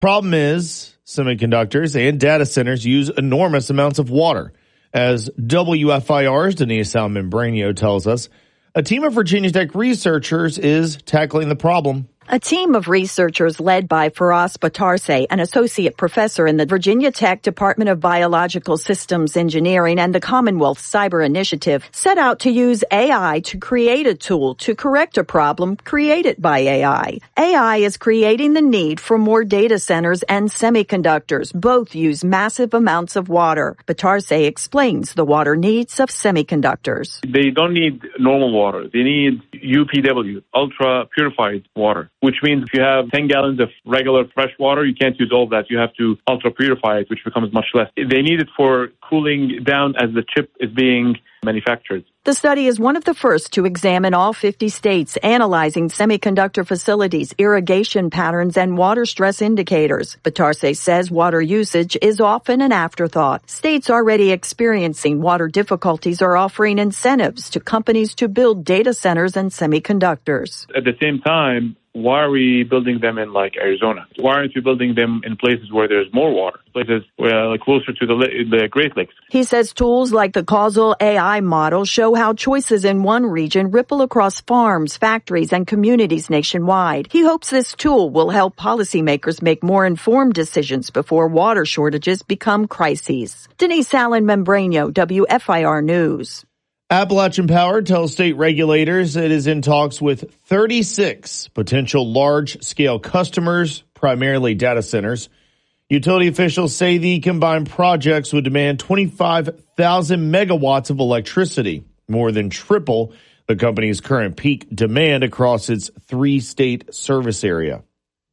Problem is, semiconductors and data centers use enormous amounts of water. As WFIR's Denise Allen-Membranio tells us, a team of Virginia Tech researchers is tackling the problem. A team of researchers led by Firas Batarse, an associate professor in the Virginia Tech Department of Biological Systems Engineering and the Commonwealth Cyber Initiative, set out to use AI to create a tool to correct a problem created by AI. AI is creating the need for more data centers and semiconductors. Both use massive amounts of water. Batarse explains the water needs of semiconductors. They don't need normal water. They need UPW, ultra purified water, which means if you have 10 gallons of regular fresh water, you can't use all of that. You have to ultra purify it, which becomes much less. They need it for cooling down as the chip is being manufactured. The study is one of the first to examine all 50 states, analyzing semiconductor facilities, irrigation patterns, and water stress indicators. Batarse says water usage is often an afterthought. States already experiencing water difficulties are offering incentives to companies to build data centers and semiconductors. At the same time, why are we building them in like Arizona? Why aren't we building them in places where there's more water, places closer to the Great Lakes? He says tools like the causal AI model show how choices in one region ripple across farms, factories, and communities nationwide. He hopes this tool will help policymakers make more informed decisions before water shortages become crises. Denise Allen-Membranio, WFIR News. Appalachian Power tells state regulators it is in talks with 36 potential large-scale customers, primarily data centers. Utility officials say the combined projects would demand 25,000 megawatts of electricity, more than triple the company's current peak demand across its three-state service area.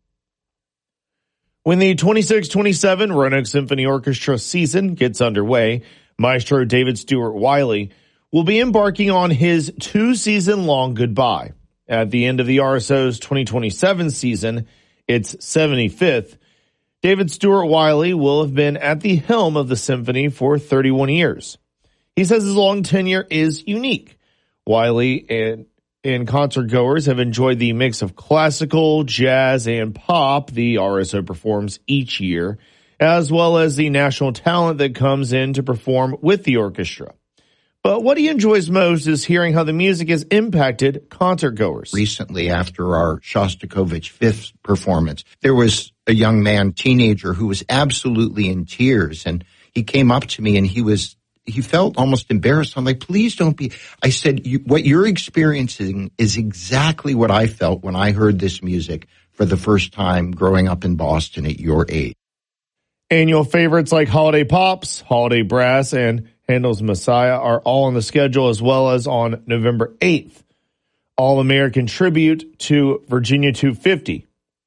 When the 26-27 Roanoke Symphony Orchestra season gets underway, Maestro David Stewart Wiley will be embarking on his 2-season-long goodbye. At the end of the RSO's 2027 season, its 75th, David Stewart Wiley will have been at the helm of the symphony for 31 years. He says his long tenure is unique. Wiley and concertgoers have enjoyed the mix of classical, jazz, and pop the RSO performs each year, as well as the national talent that comes in to perform with the orchestra. But what he enjoys most is hearing how the music has impacted concertgoers. Recently, after our Shostakovich Fifth performance, there was a young man, teenager, who was absolutely in tears. And he came up to me and he felt almost embarrassed. I'm like, please don't be. I said, what you're experiencing is exactly what I felt when I heard this music for the first time growing up in Boston at your age. Annual favorites like Holiday Pops, Holiday Brass, and Handel's Messiah are all on the schedule, as well as on November 8th, All-American Tribute to Virginia 250.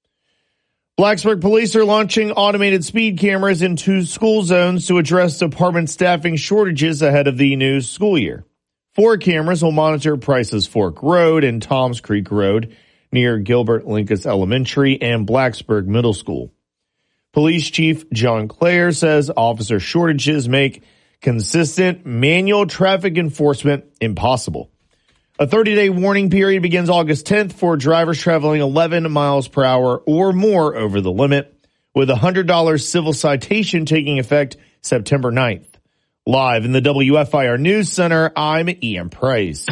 Blacksburg police are launching automated speed cameras in 2 school zones to address department staffing shortages ahead of the new school year. 4 cameras will monitor Price's Fork Road and Toms Creek Road near Gilbert Lincoln Elementary and Blacksburg Middle School. Police Chief John Clare says officer shortages make consistent manual traffic enforcement impossible. A 30-day warning period begins August 10th for drivers traveling 11 miles per hour or more over the limit, with a $100 civil citation taking effect September 9th. Live in the WFIR News Center, I'm Ian Price.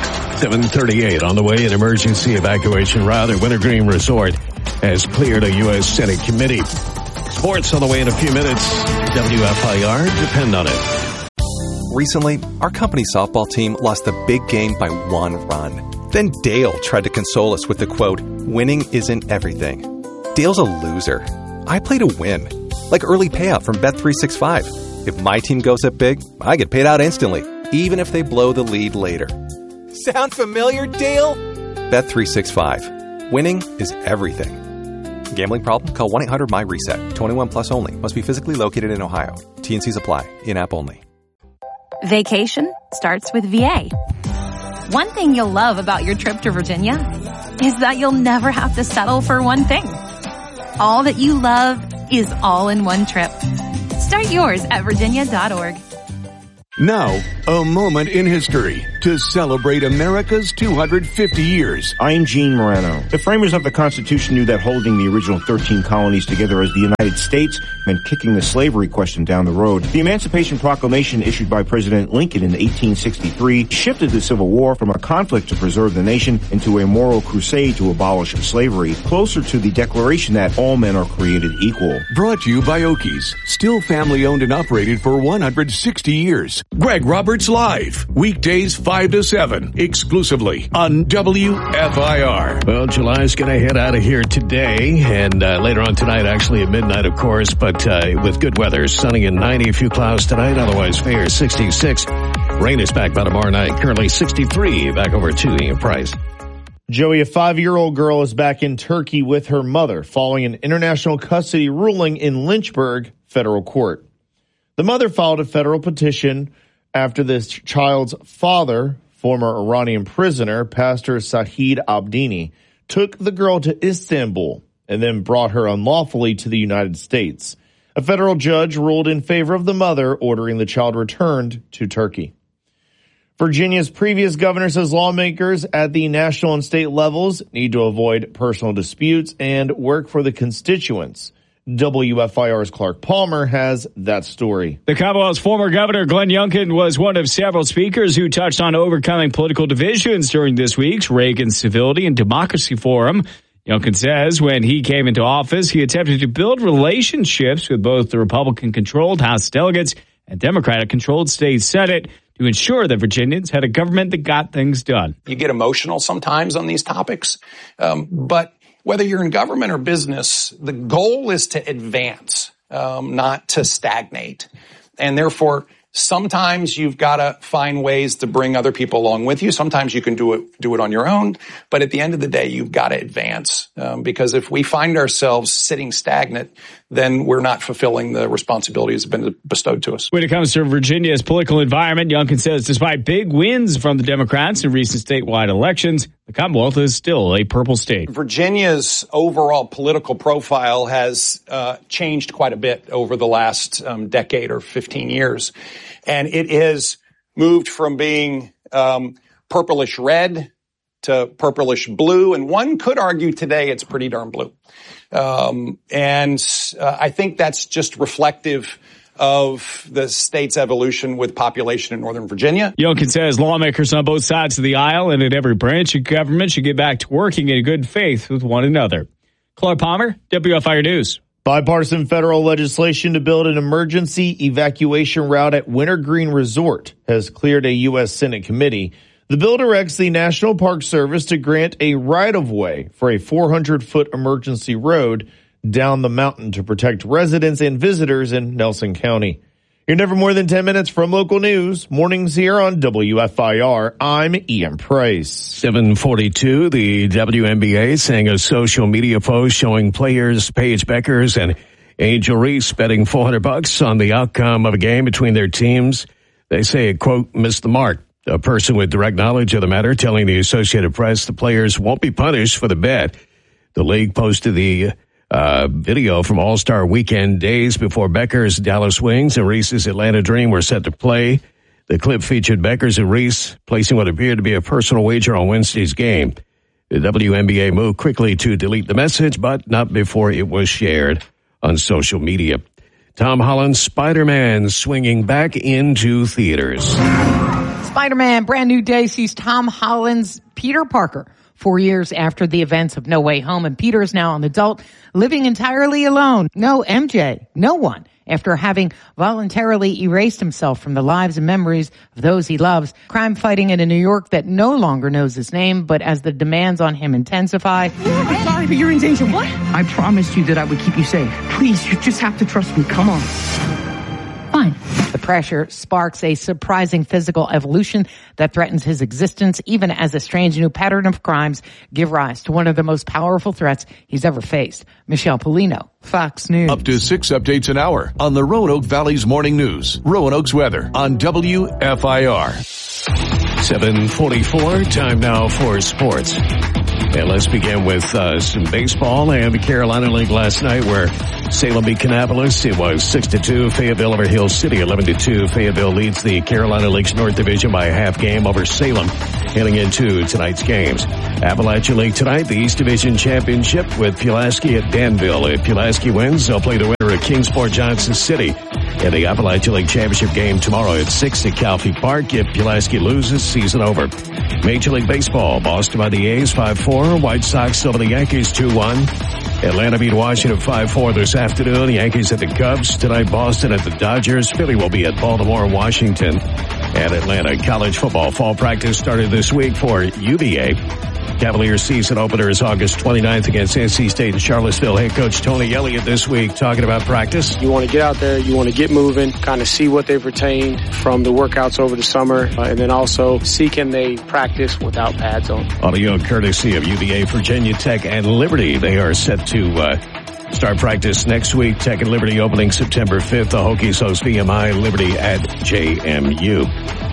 7:38 on the way. An emergency evacuation route at Wintergreen Resort has cleared a U.S. Senate committee. Sports on the way in a few minutes. WFIR, depend on it. Recently, our company softball team lost a big game by 1 run. Then Dale tried to console us with the quote, "Winning isn't everything." Dale's a loser. I play to win. Like early payout from Bet365. If my team goes up big, I get paid out instantly, even if they blow the lead later. Sound familiar, Dale? Bet365. Winning is everything. Gambling problem? Call 1-800-MY-RESET. 21 plus only. Must be physically located in Ohio. T&Cs apply. In-app only. Vacation starts with VA. One thing you'll love about your trip to Virginia is that you'll never have to settle for one thing. All that you love is all in one trip. Start yours at virginia.org. Now, a moment in history. to celebrate America's 250 years. I'm Gene Morano. The framers of the Constitution knew that holding the original 13 colonies together as the United States meant kicking the slavery question down the road. The Emancipation Proclamation issued by President Lincoln in 1863 shifted the Civil War from a conflict to preserve the nation into a moral crusade to abolish slavery, closer to the declaration that all men are created equal. Brought to you by Okies, still family owned and operated for 160 years. Greg Roberts Live, weekdays 5 to 7, exclusively on WFIR. Well, July's going to head out of here today and later on tonight, actually at midnight, of course, but with good weather, sunny and 90, a few clouds tonight, otherwise fair, 66. Rain is back by tomorrow night, currently 63. Back over to Ian Price. Joey, a 5-year-old girl is back in Turkey with her mother following an international custody ruling in Lynchburg federal court. The mother filed a federal petition after this child's father, former Iranian prisoner, Pastor Sahid Abdini, took the girl to Istanbul and then brought her unlawfully to the United States. A federal judge ruled in favor of the mother, ordering the child returned to Turkey. Virginia's previous governor says lawmakers at the national and state levels need to avoid personal disputes and work for the constituents. WFIR's Clark Palmer has that story. The Commonwealth's former governor, Glenn Youngkin, was one of several speakers who touched on overcoming political divisions during this week's Reagan Civility and Democracy Forum. Youngkin says when he came into office, he attempted to build relationships with both the Republican-controlled House delegates and Democratic-controlled state Senate to ensure that Virginians had a government that got things done. You get emotional sometimes on these topics, but whether you're in government or business, the goal is to advance, not to stagnate. And therefore, sometimes you've got to find ways to bring other people along with you. Sometimes you can do it on your own. But at the end of the day, you've got to advance. Because if we find ourselves sitting stagnant, then we're not fulfilling the responsibilities that have been bestowed to us. When it comes to Virginia's political environment, Youngkin says despite big wins from the Democrats in recent statewide elections, the Commonwealth is still a purple state. Virginia's overall political profile has changed quite a bit over the last decade or 15 years. And it has moved from being purplish red to purplish blue. And one could argue today it's pretty darn blue. I think that's just reflective of the state's evolution with population in Northern Virginia. Youngkin says lawmakers on both sides of the aisle and at every branch of government should get back to working in good faith with one another. Clark Palmer, WFIR News. Bipartisan federal legislation to build an emergency evacuation route at Wintergreen Resort has cleared a U.S. Senate committee. The bill directs the National Park Service to grant a right-of-way for a 400-foot emergency road down the mountain to protect residents and visitors in Nelson County. You're never more than 10 minutes from local news. Mornings here on WFIR. I'm Ian Price. 7:42, the WNBA saying a social media post showing players Paige Beckers and Angel Reese betting $400 on the outcome of a game between their teams. They say it, quote, missed the mark. A person with direct knowledge of the matter telling the Associated Press the players won't be punished for the bet. The league posted the video from All-Star Weekend days before Becker's Dallas Wings and Reese's Atlanta Dream were set to play. The clip featured Beckers and Reese placing what appeared to be a personal wager on Wednesday's game. The WNBA moved quickly to delete the message, but not before it was shared on social media. Tom Holland's Spider-Man swinging back into theaters. Spider-Man, brand new day sees Tom Holland's Peter Parker 4 years after the events of No Way Home, and Peter is now an adult living entirely alone. No MJ, no one, after having voluntarily erased himself from the lives and memories of those he loves. Crime fighting in a New York that no longer knows his name, but as the demands on him intensify. I'm sorry, but you're in danger. What? I promised you that I would keep you safe. Please, you just have to trust me. Come on. Fine. The pressure sparks a surprising physical evolution that threatens his existence, even as a strange new pattern of crimes give rise to one of the most powerful threats he's ever faced. Michelle Polino, Fox News. Up to 6 updates an hour on the Roanoke Valley's Morning News. Roanoke's weather on WFIR. 7:44, time now for sports. And let's begin with some baseball and the Carolina League last night, where Salem beat Kannapolis. It was 6-2. Fayetteville over Hill City 11-2. Fayetteville leads the Carolina League's North Division by a half game over Salem heading into tonight's games. Appalachia League tonight, the East Division Championship with Pulaski at Danville. If Pulaski wins, they'll play the winner at Kingsport Johnson City. And the Appalachia League Championship game tomorrow at 6 at Calfee Park. If Pulaski loses, season over. Major League Baseball, Boston by the A's 5-4. White Sox over the Yankees 2-1. Atlanta beat Washington 5-4 this afternoon. Yankees at the Cubs. Tonight, Boston at the Dodgers. Philly will be at Baltimore, Washington, and Atlanta. College football fall practice started this week for UVA. Cavaliers season opener is August 29th against NC State in Charlottesville. Head coach Tony Elliott this week talking about practice. You want to get out there, you want to get moving, kind of see what they've retained from the workouts over the summer, and then also see can they practice without pads on. Audio courtesy of UVA, Virginia Tech, and Liberty. They are set to start practice next week. Tech and Liberty opening September 5th. The Hokies host VMI, Liberty at JMU.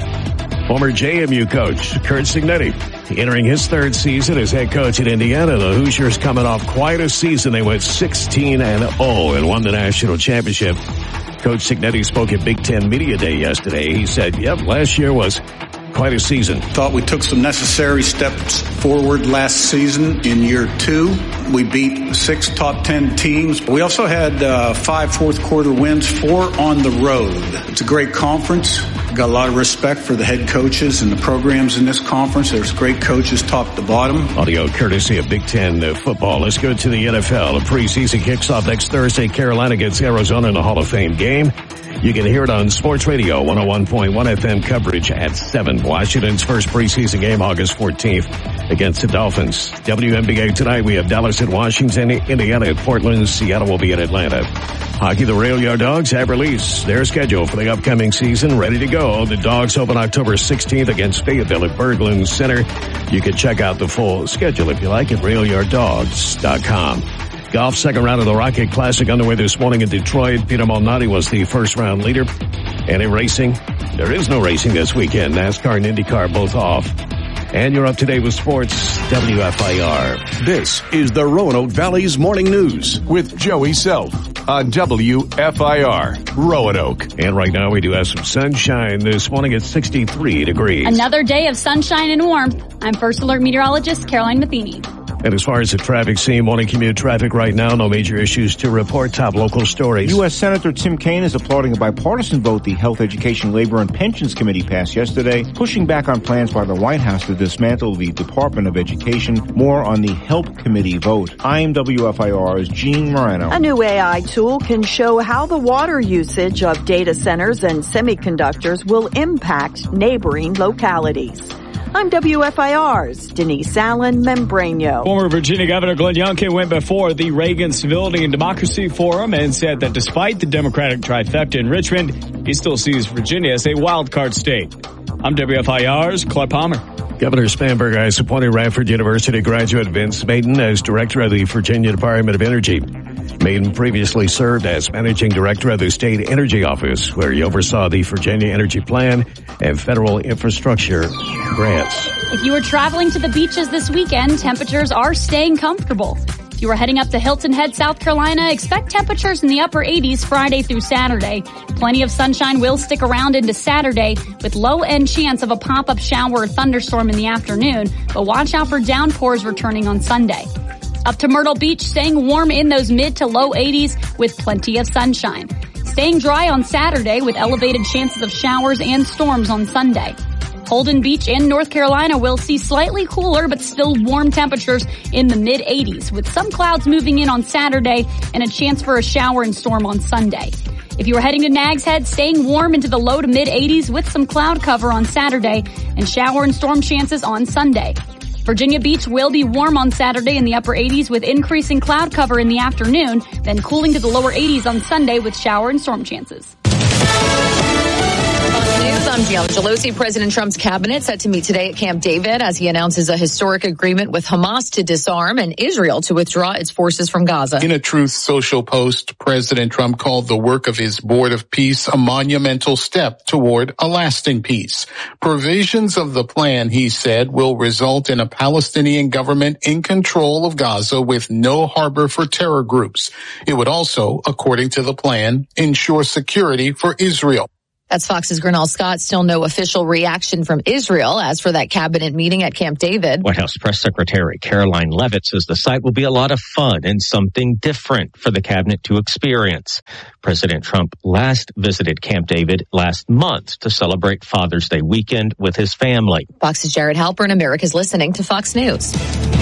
Former JMU coach Curt Cignetti entering his third season as head coach at Indiana. The Hoosiers coming off quite a season. They went 16-0 and won the national championship. Coach Cignetti spoke at Big Ten Media Day yesterday. He said, last year was quite a season. Thought we took some necessary steps forward last season in year 2. We beat 6 top 10 teams. We also had 5 fourth quarter wins, 4 on the road. It's a great conference. Got a lot of respect for the head coaches and the programs in this conference. There's great coaches top to bottom. Audio courtesy of Big Ten football. Let's go to the NFL. The preseason kicks off next Thursday. Carolina gets Arizona in the Hall of Fame game. You can hear it on Sports Radio 101.1 FM coverage at 7. Washington's first preseason game August 14th against the Dolphins. WNBA tonight we have Dallas at Washington, Indiana at Portland, Seattle will be at Atlanta. Hockey, the Rail Yard Dogs have released their schedule for the upcoming season, ready to go. The Dogs open October 16th against Fayetteville at Berglund Center. You can check out the full schedule if you like at railyarddogs.com. Golf second round of the Rocket Classic underway this morning in Detroit. Peter Malnati was the first round leader. And in racing, there is no racing this weekend. NASCAR and IndyCar both off. And you're up to date with sports, WFIR. This is the Roanoke Valley's Morning News with Joey Self on WFIR, Roanoke. And right now we do have some sunshine this morning at 63 degrees. Another day of sunshine and warmth. I'm First Alert Meteorologist Caroline Matheny. And as far as the traffic scene, morning commute traffic right now, no major issues to report. Top local stories. U.S. Senator Tim Kaine is applauding a bipartisan vote the Health, Education, Labor, and Pensions Committee passed yesterday, pushing back on plans by the White House to dismantle the Department of Education. More on the Help Committee vote. I'm WFIR's Gene Moreno. A new AI tool can show how the water usage of data centers and semiconductors will impact neighboring localities. I'm WFIR's Denise Allen Membrano. Former Virginia Governor Glenn Youngkin went before the Reagan Civility and Democracy Forum and said that despite the Democratic trifecta in Richmond, he still sees Virginia as a wild card state. I'm WFIR's Clark Palmer. Governor Spanberger has appointed Radford University graduate Vince Maiden as director of the Virginia Department of Energy. Maiden previously served as managing director of the State Energy Office, where he oversaw the Virginia Energy Plan and federal infrastructure grants. If you are traveling to the beaches this weekend, temperatures are staying comfortable. If you are heading up to Hilton Head, South Carolina, expect temperatures in the upper 80s Friday through Saturday. Plenty of sunshine will stick around into Saturday with low-end chance of a pop-up shower or thunderstorm in the afternoon, but watch out for downpours returning on Sunday. Up to Myrtle Beach, staying warm in those mid to low 80s with plenty of sunshine. Staying dry on Saturday with elevated chances of showers and storms on Sunday. Holden Beach and North Carolina will see slightly cooler but still warm temperatures in the mid-80s with some clouds moving in on Saturday and a chance for a shower and storm on Sunday. If you are heading to Nags Head, staying warm into the low to mid-80s with some cloud cover on Saturday and shower and storm chances on Sunday. Virginia Beach will be warm on Saturday in the upper 80s with increasing cloud cover in the afternoon, then cooling to the lower 80s on Sunday with shower and storm chances. News, I'm Gianna Gelosi. President Trump's cabinet set to meet today at Camp David as he announces a historic agreement with Hamas to disarm and Israel to withdraw its forces from Gaza. In a Truth Social post, President Trump called the work of his Board of Peace a monumental step toward a lasting peace. Provisions of the plan, he said, will result in a Palestinian government in control of Gaza with no harbor for terror groups. It would also, according to the plan, ensure security for Israel. That's Fox's Gernal Scott. Still no official reaction from Israel as for that cabinet meeting at Camp David. White House Press Secretary Caroline Leavitt says the site will be a lot of fun and something different for the cabinet to experience. President Trump last visited Camp David last month to celebrate Father's Day weekend with his family. Fox's Jared Halpern. America's listening to Fox News.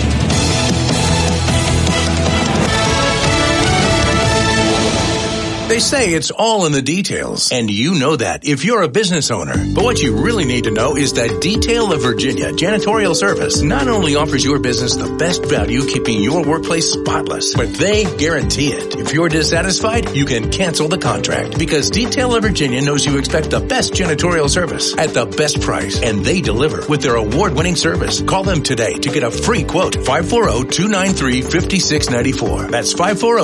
They say it's all in the details, and you know that if you're a business owner. But what you really need to know is that Detail of Virginia Janitorial Service not only offers your business the best value keeping your workplace spotless, but they guarantee it. If you're dissatisfied, you can cancel the contract because Detail of Virginia knows you expect the best janitorial service at the best price, and they deliver with their award-winning service. Call them today to get a free quote. 540-293-5694. That's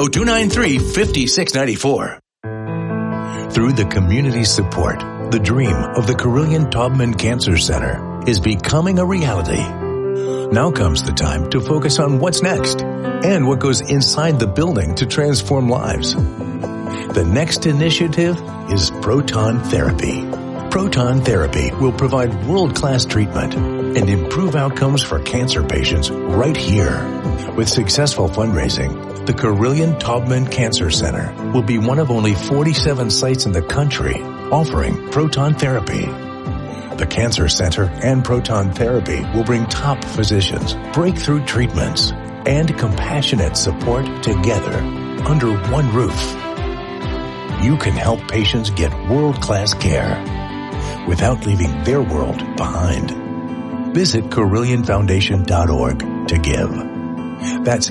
540-293-5694. Through the community support, the dream of the Carilion Taubman Cancer Center is becoming a reality. Now comes the time to focus on what's next and what goes inside the building to transform lives. The next initiative is proton therapy. Proton therapy will provide world-class treatment and improve outcomes for cancer patients right here. With successful fundraising, the Carilion Taubman Cancer Center will be one of only 47 sites in the country offering proton therapy. The Cancer Center and proton therapy will bring top physicians, breakthrough treatments, and compassionate support together under one roof. You can help patients get world-class care without leaving their world behind. Visit CarillionFoundation.org to give. That's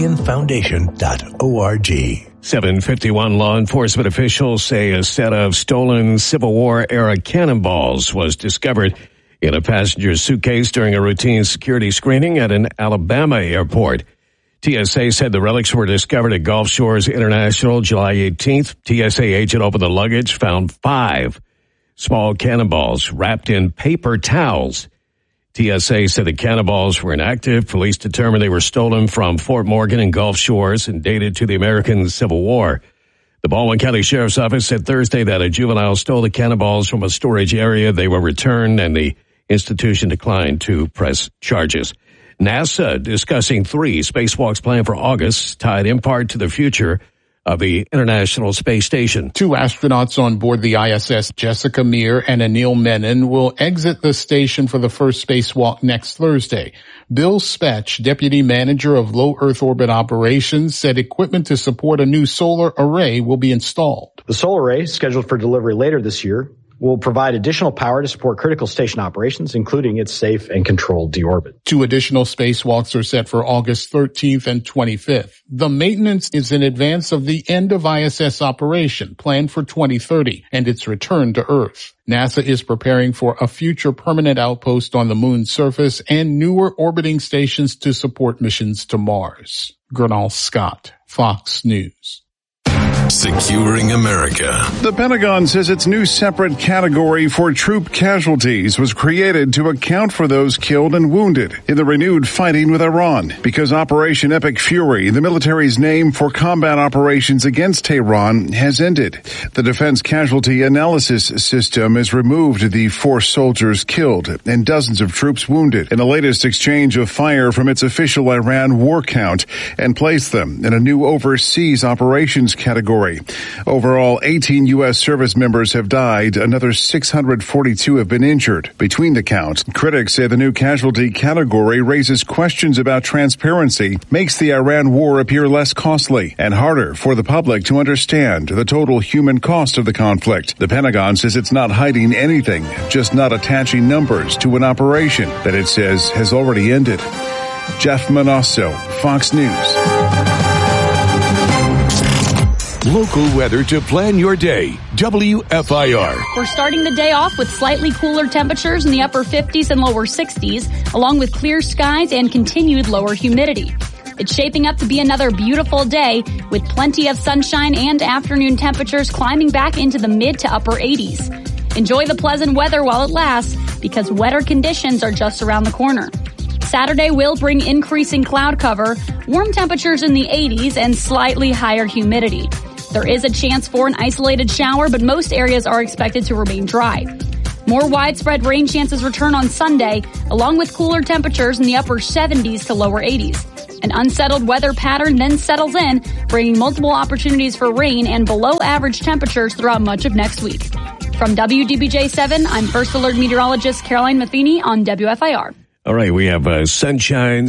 CarillionFoundation.org. 751 law enforcement officials say a set of stolen Civil War era cannonballs was discovered in a passenger's suitcase during a routine security screening at an Alabama airport. TSA said the relics were discovered at Gulf Shores International July 18th. TSA agent opened the luggage, found 5 small cannonballs wrapped in paper towels. TSA said the cannonballs were inactive. Police determined they were stolen from Fort Morgan and Gulf Shores and dated to the American Civil War. The Baldwin County Sheriff's Office said Thursday that a juvenile stole the cannonballs from a storage area. They were returned and the institution declined to press charges. NASA discussing 3 spacewalks planned for August, tied in part to the future of the International Space Station. 2 astronauts on board the ISS, Jessica Meir and Anil Menon, will exit the station for the first spacewalk next Thursday. Bill Spetch, Deputy Manager of Low Earth Orbit Operations, said equipment to support a new solar array will be installed. The solar array, scheduled for delivery later this year, will provide additional power to support critical station operations, including its safe and controlled deorbit. 2 additional spacewalks are set for August 13th and 25th. The maintenance is in advance of the end of ISS operation, planned for 2030, and its return to Earth. NASA is preparing for a future permanent outpost on the moon's surface and newer orbiting stations to support missions to Mars. Gernal Scott, Fox News. Securing America. The Pentagon says its new separate category for troop casualties was created to account for those killed and wounded in the renewed fighting with Iran. Because Operation Epic Fury, the military's name for combat operations against Tehran, has ended. The Defense Casualty Analysis System has removed the 4 soldiers killed and dozens of troops wounded in the latest exchange of fire from its official Iran war count and placed them in a new overseas operations category. Overall, 18 U.S. service members have died. Another 642 have been injured. Between the counts, critics say the new casualty category raises questions about transparency, makes the Iran war appear less costly, and harder for the public to understand the total human cost of the conflict. The Pentagon says it's not hiding anything, just not attaching numbers to an operation that it says has already ended. Jeff Manasso, Fox News. Local weather to plan your day. WFIR. We're starting the day off with slightly cooler temperatures in the upper 50s and lower 60s, along with clear skies and continued lower humidity. It's shaping up to be another beautiful day with plenty of sunshine and afternoon temperatures climbing back into the mid to upper 80s. Enjoy the pleasant weather while it lasts because wetter conditions are just around the corner. Saturday will bring increasing cloud cover, warm temperatures in the 80s, and slightly higher humidity. There is a chance for an isolated shower, but most areas are expected to remain dry. More widespread rain chances return on Sunday, along with cooler temperatures in the upper 70s to lower 80s. An unsettled weather pattern then settles in, bringing multiple opportunities for rain and below average temperatures throughout much of next week. From WDBJ7, I'm First Alert Meteorologist Caroline Matheny on WFIR. All right, we have sunshine,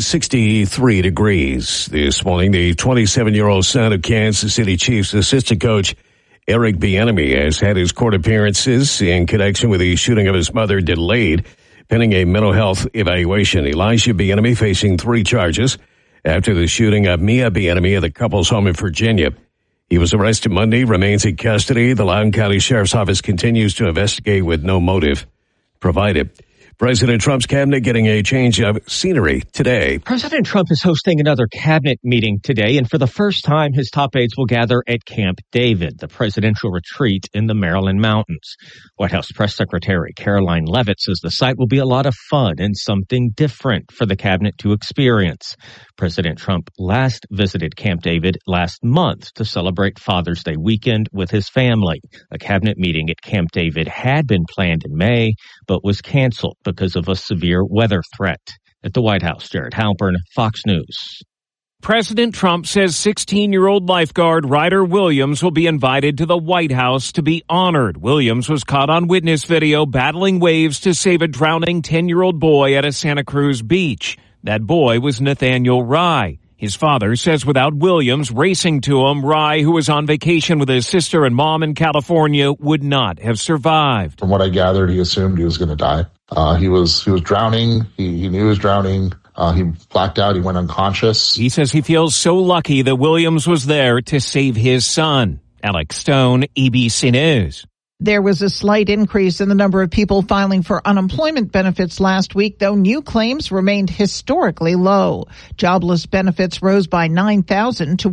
63 degrees this morning. The 27-year-old son of Kansas City Chiefs assistant coach Eric Bieniemy has had his court appearances in connection with the shooting of his mother delayed, pending a mental health evaluation. Elijah Bieniemy facing 3 charges after the shooting of Mia Bieniemy at the couple's home in Virginia. He was arrested Monday, remains in custody. The Loudoun County Sheriff's Office continues to investigate with no motive provided. President Trump's cabinet getting a change of scenery today. President Trump is hosting another cabinet meeting today, and for the first time, his top aides will gather at Camp David, the presidential retreat in the Maryland mountains. White House Press Secretary Karoline Leavitt says the site will be a lot of fun and something different for the cabinet to experience. President Trump last visited Camp David last month to celebrate Father's Day weekend with his family. A cabinet meeting at Camp David had been planned in May, but was canceled because of a severe weather threat. At the White House, Jared Halpern, Fox News. President Trump says 16-year-old lifeguard Ryder Williams will be invited to the White House to be honored. Williams was caught on witness video battling waves to save a drowning 10-year-old boy at a Santa Cruz beach. That boy was Nathaniel Rye. His father says without Williams racing to him, Rye, who was on vacation with his sister and mom in California, would not have survived. From what I gathered, he assumed he was going to die. He was drowning. He knew he was drowning. He blacked out. He went unconscious. He says he feels so lucky that Williams was there to save his son. Alex Stone, ABC News. There was a slight increase in the number of people filing for unemployment benefits last week, though new claims remained historically low. Jobless benefits rose by 9,000 to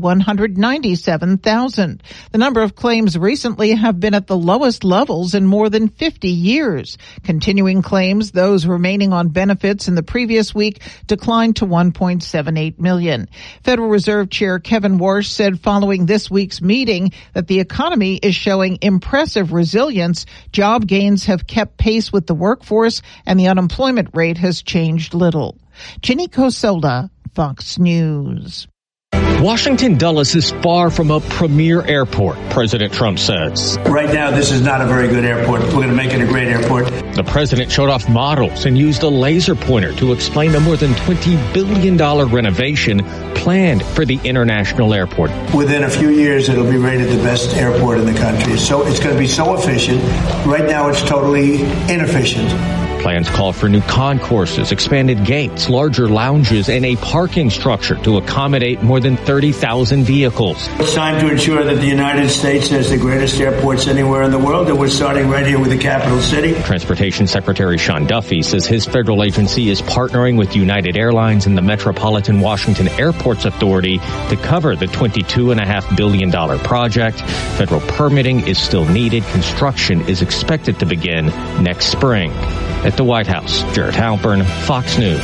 197,000. The number of claims recently have been at the lowest levels in more than 50 years. Continuing claims, those remaining on benefits in the previous week, declined to 1.78 million. Federal Reserve Chair Kevin Warsh said following this week's meeting that the economy is showing impressive resilience. Job gains have kept pace with the workforce, and the unemployment rate has changed little. Ginny Cosola, Fox News. Washington Dulles is far from a premier airport, President Trump says. Right now, this is not a very good airport. We're going to make it a great airport. The president showed off models and used a laser pointer to explain a more than $20 billion renovation planned for the international airport. Within a few years, it'll be rated the best airport in the country. So it's going to be so efficient. Right now, it's totally inefficient. Plans call for new concourses, expanded gates, larger lounges, and a parking structure to accommodate more than 30,000 vehicles. It's time to ensure that the United States has the greatest airports anywhere in the world, and we're starting right here with the capital city. Transportation Secretary Sean Duffy says his federal agency is partnering with United Airlines and the Metropolitan Washington Airports Authority to cover the $22.5 billion project. Federal permitting is still needed. Construction is expected to begin next spring. At the White House, Jared Halpern, Fox News.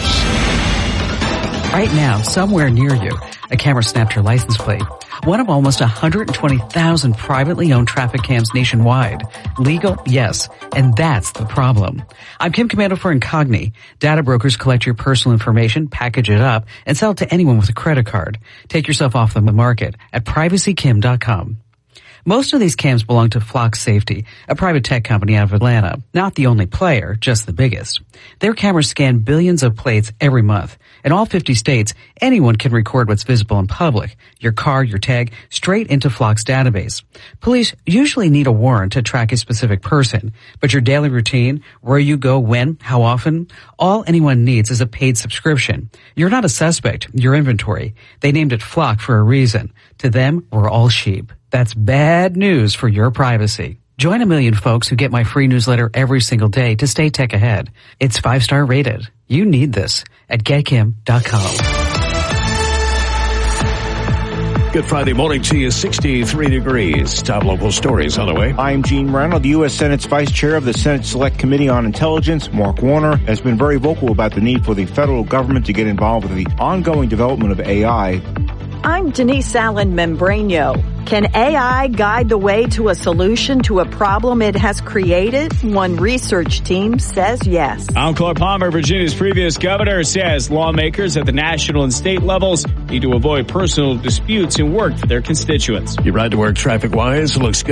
Right now, somewhere near you, a camera snapped your license plate. One of almost 120,000 privately owned traffic cams nationwide. Legal? Yes. And that's the problem. I'm Kim Commando for Incogni. Data brokers collect your personal information, package it up, and sell it to anyone with a credit card. Take yourself off the market at privacykim.com. Most of these cams belong to Flock Safety, a private tech company out of Atlanta. Not the only player, just the biggest. Their cameras scan billions of plates every month. In all 50 states, anyone can record what's visible in public, your car, your tag, straight into Flock's database. Police usually need a warrant to track a specific person, but your daily routine, where you go, when, how often, all anyone needs is a paid subscription. You're not a suspect, you're inventory. They named it Flock for a reason, To them, we're all sheep. That's bad news for your privacy. Join a million folks who get my free newsletter every single day to stay tech ahead. It's 5-star rated. You need this at getkim.com. Good Friday morning to you, 63 degrees. Top local stories on the way. I'm Gene Reynolds. The U.S. Senate's Vice Chair of the Senate Select Committee on Intelligence, Mark Warner, has been very vocal about the need for the federal government to get involved with the ongoing development of AI. I'm Denise Allen Membrano. Can AI guide the way to a solution to a problem it has created? One research team says yes. I'm Clark Palmer, Virginia's previous governor, says lawmakers at the national and state levels need to avoid personal disputes and work for their constituents. Your ride to work traffic-wise looks good.